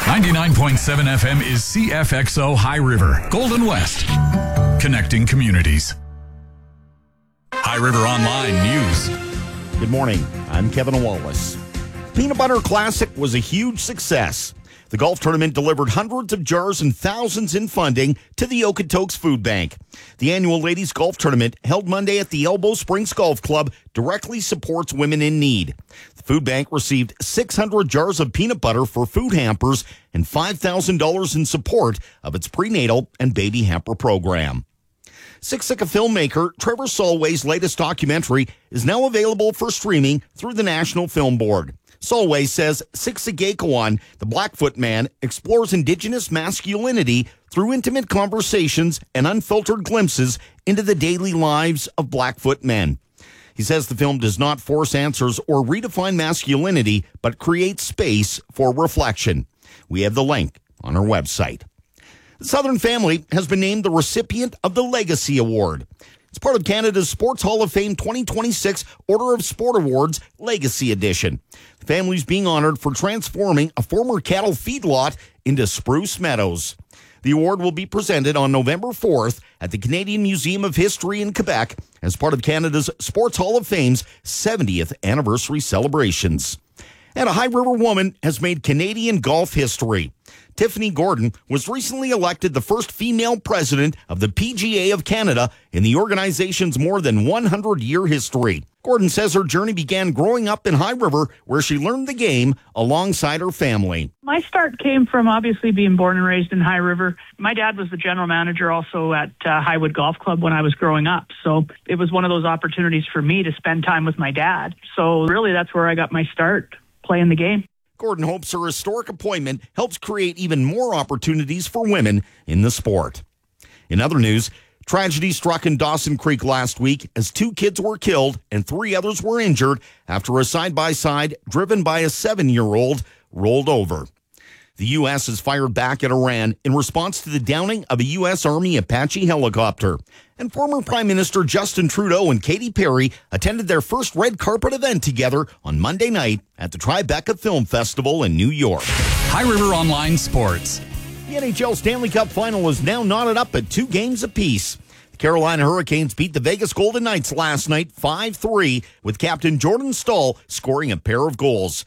99.7 FM is CFXO High River, Golden West, connecting communities. High River Online News. Good morning. I'm Kevin Wallace. Peanut Butter Classic was a huge success. The golf tournament delivered hundreds of jars and thousands in funding to the Okotoks Food Bank. The annual ladies golf tournament, held Monday at the Elbow Springs Golf Club, directly supports women in need. The food bank received 600 jars of peanut butter for food hampers and $5,000 in support of its prenatal and baby hamper program. Siksika filmmaker Trevor Solway's latest documentary is now available for streaming through the National Film Board. Solway says Siksika, the Blackfoot man, explores Indigenous masculinity through intimate conversations and unfiltered glimpses into the daily lives of Blackfoot men. He says the film does not force answers or redefine masculinity, but creates space for reflection. We have the link on our website. The Southern family has been named the recipient of the Legacy Award. It's part of Canada's Sports Hall of Fame 2026 Order of Sport Awards Legacy Edition. The family's being honored for transforming a former cattle feedlot into Spruce Meadows. The award will be presented on November 4th at the Canadian Museum of History in Quebec as part of Canada's Sports Hall of Fame's 70th anniversary celebrations. And a High River woman has made Canadian golf history. Tiffany Gordon was recently elected the first female president of the PGA of Canada in the organization's more than 100-year history. Gordon says her journey began growing up in High River, where she learned the game alongside her family. My start came from obviously being born and raised in High River. My dad was the general manager also at Highwood Golf Club when I was growing up. So it was one of those opportunities for me to spend time with my dad. So really that's where I got my start playing the game. Gordon hopes her historic appointment helps create even more opportunities for women in the sport. In other news, tragedy struck in Dawson Creek last week as 2 kids were killed and 3 others were injured after a side-by-side driven by a 7-year-old rolled over. The U.S. has fired back at Iran in response to the downing of a U.S. Army Apache helicopter. And former Prime Minister Justin Trudeau and Katy Perry attended their first red carpet event together on Monday night at the Tribeca Film Festival in New York. High River Online Sports. The NHL Stanley Cup Final is now knotted up at 2 games apiece. The Carolina Hurricanes beat the Vegas Golden Knights last night 5-3, with captain Jordan Staal scoring a pair of goals.